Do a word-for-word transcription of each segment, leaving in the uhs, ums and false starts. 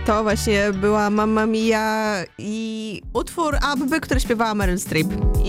to właśnie była Mamma Mia i utwór Abby, który śpiewała Meryl Streep.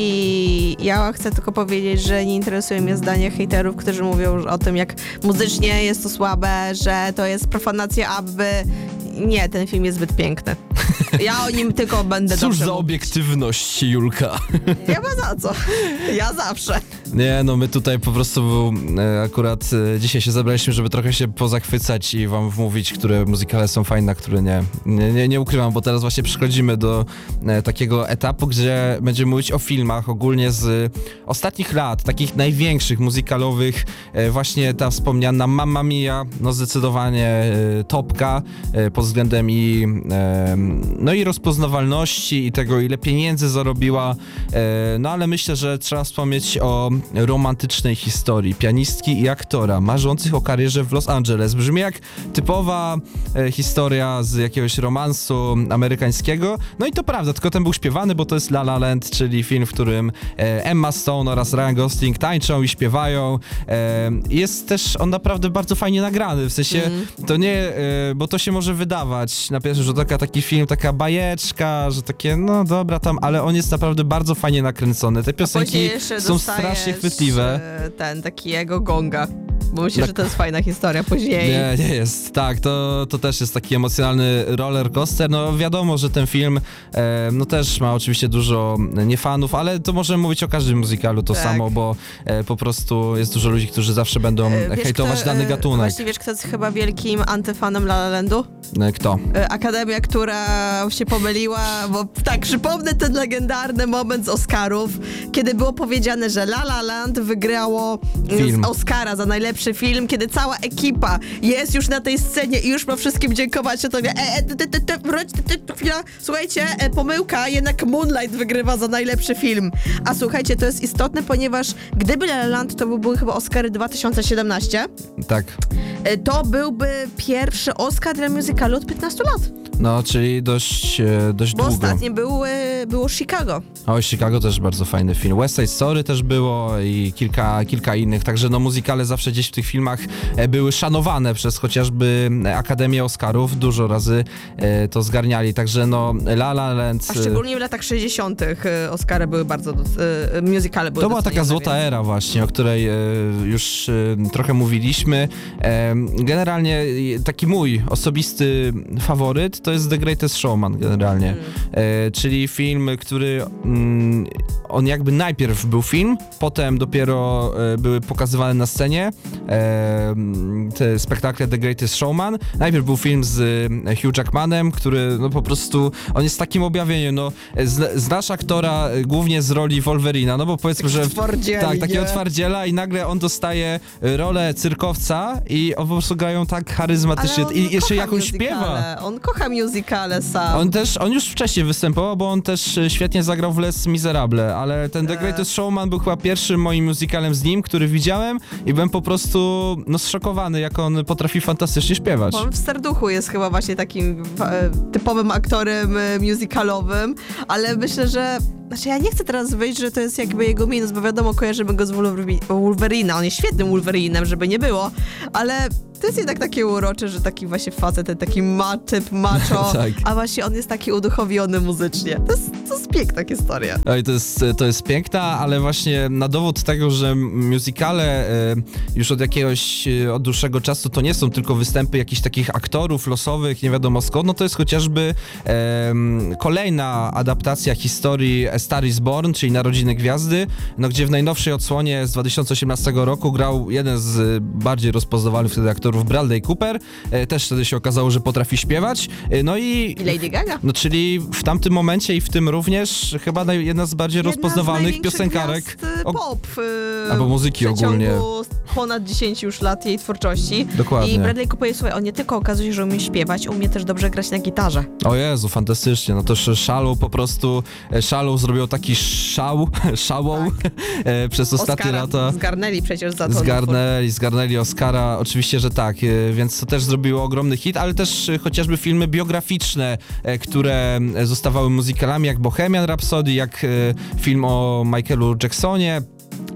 I ja chcę tylko powiedzieć, że nie interesuje mnie zdanie hejterów, którzy mówią o tym, jak muzycznie jest to słabe, że to jest profanacja Abby. Nie, ten film jest zbyt piękny. Ja o nim tylko będę Cóż dobrze za mówić. obiektywność, Julka. Nie ma za co. Ja zawsze. Nie, no my tutaj po prostu e, akurat e, dzisiaj się zebraliśmy, żeby trochę się pozachwycać i wam wmówić, które muzykale są fajne, a które nie. Nie, nie, nie ukrywam, bo teraz właśnie przechodzimy do e, takiego etapu, gdzie będziemy mówić o filmach ogólnie z ostatnich lat, takich największych muzykalowych. E, właśnie ta wspomniana Mamma Mia, no zdecydowanie e, topka e, pod względem i e, no i rozpoznawalności i tego, ile pieniędzy zarobiła. E, no ale myślę, że trzeba wspomnieć o romantycznej historii pianistki i aktora marzących o karierze w Los Angeles. Brzmi jak typowa e, historia z jakiegoś romansu amerykańskiego. No i to prawda, tylko ten był śpiewany, bo to jest La La Land, czyli film, w którym e, Emma Stone oraz Ryan Gosling tańczą i śpiewają. E, jest też on naprawdę bardzo fajnie nagrany, w sensie mm. to nie, e, bo to się może wydawać na pierwszy rzut oka taki film, taka bajeczka, że takie no dobra tam, ale on jest naprawdę bardzo fajnie nakręcony. Te piosenki są strasznie chwytliwe. Ten, taki jego gonga. Bo myślę, tak. że to jest fajna historia później. Nie, nie jest. Tak, to, to też jest taki emocjonalny roller coaster. No wiadomo, że ten film e, no też ma oczywiście dużo niefanów, ale to możemy mówić o każdym muzykalu to tak. samo, bo e, po prostu jest dużo ludzi, którzy zawsze będą e, hejtować kto, dany gatunek. Właśnie wiesz, kto jest chyba wielkim antyfanem La La Landu? E, kto? E, Akademia, która się pomyliła, bo tak, przypomnę ten legendarny moment z Oscarów, kiedy było powiedziane, że La La Land wygrało film. z Oscara za najlepszy film, kiedy cała ekipa jest już na tej scenie i już ma wszystkim dziękować, to wie, e, e, te, te, te, te, chwila, słuchajcie, e, pomyłka, jednak Moonlight wygrywa za najlepszy film. A słuchajcie, to jest istotne, ponieważ gdyby La La Land, to były chyba Oscary dwa tysiące siedemnaście. Tak. E, to byłby pierwszy Oscar dla musicalu od piętnastu lat. No, czyli dość, dość Bo długo. ostatnie był, było Chicago. O, Chicago też bardzo fajny film. West Side Story też było i kilka, kilka innych, także no muzykale zawsze gdzieś w tych filmach były szanowane przez chociażby Akademię Oscarów. Dużo razy to zgarniali, także no La La Land... A szczególnie w latach sześćdziesiątych Oscary były bardzo... Musicale były To była taka złota więc... era właśnie, o której już trochę mówiliśmy. Generalnie taki mój osobisty faworyt to jest The Greatest Showman generalnie, mm. e, czyli film, który mm, on jakby najpierw był film, potem dopiero e, były pokazywane na scenie e, te spektakle The Greatest Showman. Najpierw był film z e, Hugh Jackmanem, który no po prostu, on jest takim objawieniem, no z, znasz aktora e, głównie z roli Wolverina, no bo powiedzmy, że tak, takiego twardziela i nagle on dostaje rolę cyrkowca i on po prostu grają tak charyzmatycznie i jeszcze jak on śpiewa. On kocha musicale sam. On też, on już wcześniej występował, bo on też świetnie zagrał w Les Miserables, ale ten The Greatest Showman był chyba pierwszym moim musicalem z nim, który widziałem i byłem po prostu no zszokowany, jak on potrafi fantastycznie śpiewać. On w serduchu jest chyba właśnie takim e, typowym aktorem e, musicalowym, ale myślę, że znaczy ja nie chcę teraz wyjść, że to jest jakby jego minus, bo wiadomo, kojarzymy go z Wolverina. On jest świetnym Wolverinem, żeby nie było, ale to jest jednak takie urocze, że taki właśnie facet, ten taki ma, typ macho, tak. A właśnie on jest taki uduchowiony muzycznie. To jest, to jest piękna historia. Oj, to jest, to jest piękna, ale właśnie na dowód tego, że musicale e, już od jakiegoś, e, od dłuższego czasu to nie są tylko występy jakichś takich aktorów losowych, nie wiadomo skąd, no to jest chociażby e, kolejna adaptacja historii A Star is Born, czyli Narodziny Gwiazdy, no gdzie w najnowszej odsłonie z dwa tysiące osiemnastego roku grał jeden z bardziej rozpoznawalnych wtedy aktorów, Bradley Cooper. E, też wtedy się okazało, że potrafi śpiewać. E, no i... I Lady Gaga. No czyli w tamtym momencie i w tym również chyba naj, jedna z bardziej jedna rozpoznawalnych z piosenkarek. Pop. Yy, albo muzyki ogólnie. Ponad dziesięć już lat jej twórczości. Dokładnie. I Bradley Cooper, słuchaj, on nie tylko okazuje się, że umie śpiewać, umie też dobrze grać na gitarze. O Jezu, fantastycznie. No też Shallow po prostu, Shallow zrobił taki szał, szałą tak. e, przez ostatnie Oscara lata. Zgarnęli przecież za to. Zgarnęli, zgarnęli Oscara, oczywiście, że tak, e, więc to też zrobiło ogromny hit, ale też e, chociażby filmy biograficzne, e, które zostawały musicalami, jak Bohemian Rhapsody, jak e, film o Michaelu Jacksonie.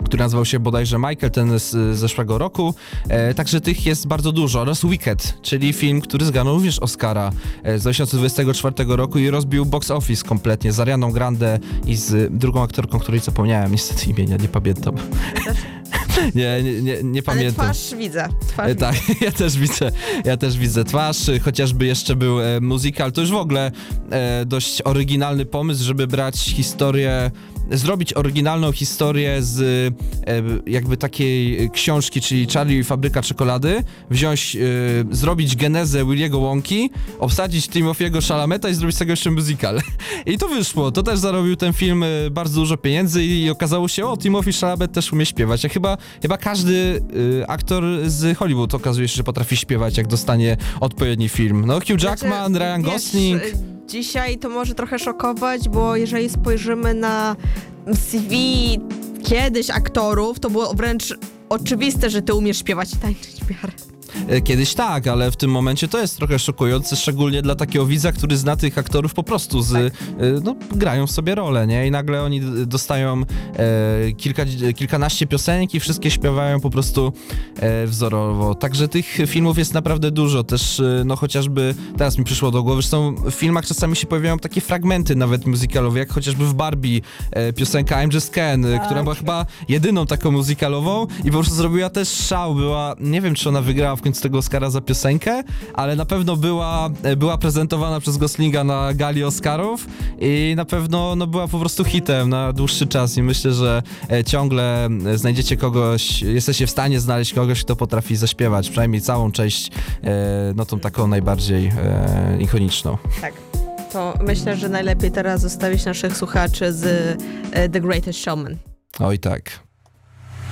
który nazywał się bodajże Michael, ten z zeszłego roku. E, także tych jest bardzo dużo. Oraz Wicked, czyli film, który zgarnął również Oscara e, z dwa tysiące dwudziestego czwartego roku i rozbił box office kompletnie z Arianą Grande i z drugą aktorką, której zapomniałem niestety imienia, nie pamiętam. Nie, nie, nie, nie pamiętam. Ale twarz widzę. Twarz E, tak, widzę. ja też widzę, ja też widzę twarz, chociażby jeszcze był e, musical, to już w ogóle e, dość oryginalny pomysł, żeby brać historię, zrobić oryginalną historię z e, jakby takiej książki, czyli Charlie i Fabryka Czekolady, wziąć, e, zrobić genezę Williego Wonki, obsadzić Timothy'ego Chalameta i zrobić z tego jeszcze musical. I to wyszło, to też zarobił ten film e, bardzo dużo pieniędzy i okazało się, o, Timothy Chalamet też umie śpiewać. Ja chyba, chyba każdy y, aktor z Hollywood okazuje się, że potrafi śpiewać, jak dostanie odpowiedni film. No, Hugh Jackman, Znaczy, Ryan wiesz, Gosling. Dzisiaj to może trochę szokować, bo jeżeli spojrzymy na C V kiedyś aktorów, to było wręcz oczywiste, że ty umiesz śpiewać i tańczyć w miarę. Kiedyś tak, ale w tym momencie to jest trochę szokujące, szczególnie dla takiego widza, który zna tych aktorów po prostu z, Tak. no, grają sobie rolę, nie? I nagle oni dostają e, kilka, kilkanaście piosenek i wszystkie śpiewają po prostu e, wzorowo. Także tych filmów jest naprawdę dużo. Też, e, no chociażby, teraz mi przyszło do głowy, że są w filmach czasami się pojawiają takie fragmenty nawet musicalowe, jak chociażby w Barbie e, piosenka I'm Just Ken, Tak. która była chyba jedyną taką musicalową i po prostu zrobiła też szał. Była, nie wiem, czy ona wygrała w końcu tego Oscara za piosenkę, ale na pewno była, była prezentowana przez Goslinga na gali Oscarów i na pewno no, była po prostu hitem na dłuższy czas i myślę, że e, ciągle znajdziecie kogoś, jesteście w stanie znaleźć kogoś, kto potrafi zaśpiewać, przynajmniej całą część, e, no tą taką najbardziej e, ikoniczną. Tak. To myślę, że najlepiej teraz zostawić naszych słuchaczy z e, The Greatest Showman. Oj tak.